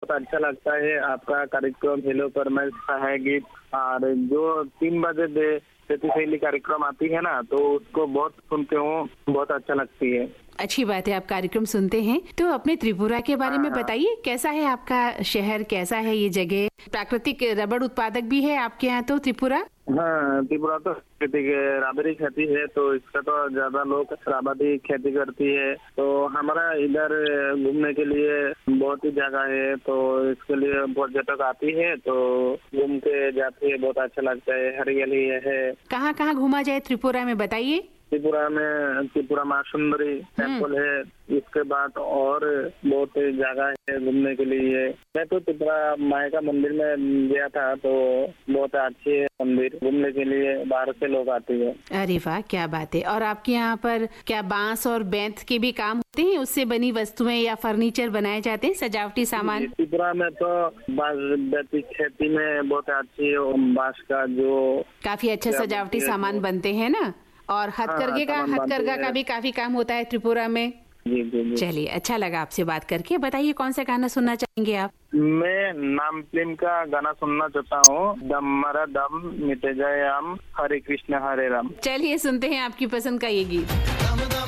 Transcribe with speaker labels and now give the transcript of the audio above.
Speaker 1: बहुत अच्छा लगता है आपका कार्यक्रम हेलो फरमाइश है गीत। और जो 3 बजे शैली कार्यक्रम आती है ना, तो उसको बहुत सुनते हूँ, बहुत अच्छा लगती है।
Speaker 2: अच्छी बात है, आप कार्यक्रम सुनते हैं। तो अपने त्रिपुरा के बारे में बताइए, कैसा है आपका शहर, कैसा है ये जगह? प्राकृतिक रबड़ उत्पादक भी है आपके यहाँ तो त्रिपुरा?
Speaker 1: हाँ, त्रिपुरा तो रबड़ी खेती है, तो इसका तो ज्यादा लोग रबड़ी खेती करती है। तो हमारा इधर घूमने के लिए बहुत ही जगह है, तो इसके लिए पर्यटक आती है, तो घूम के जाती है, बहुत अच्छा लगता है, हरियाली है।
Speaker 2: कहाँ कहाँ घूमा जाए त्रिपुरा में, बताइए।
Speaker 1: त्रिपुरा में त्रिपुरा माँ सुंदरी टेम्पल है, इसके बाद और बहुत जगह है घूमने के लिए। मैं तो त्रिपुरा माँ का मंदिर में गया था, तो बहुत अच्छी है मंदिर, घूमने के लिए बाहर से लोग आते हैं।
Speaker 2: अरे वाह, क्या बात है। और आपके यहाँ पर क्या बांस और बेंत के भी काम होते हैं? उससे बनी वस्तुएं या फर्नीचर बनाए जाते हैं, सजावटी सामान?
Speaker 1: त्रिपुरा में तो बांस खेती में बहुत अच्छी बांस का जो
Speaker 2: काफी अच्छा सजावटी सामान बनते हैं ना। और हथकरघा का भी काफी काम होता है त्रिपुरा में।
Speaker 1: जी।
Speaker 2: चलिए, अच्छा लगा आपसे बात करके। बताइए, कौन सा गाना सुनना चाहेंगे आप?
Speaker 1: मैं नाम फिल्म का गाना सुनना चाहता हूँ, दम मरा दम मिटे जाए हम, हरे कृष्ण हरे राम।
Speaker 2: चलिए, सुनते हैं आपकी पसंद का ये गीत।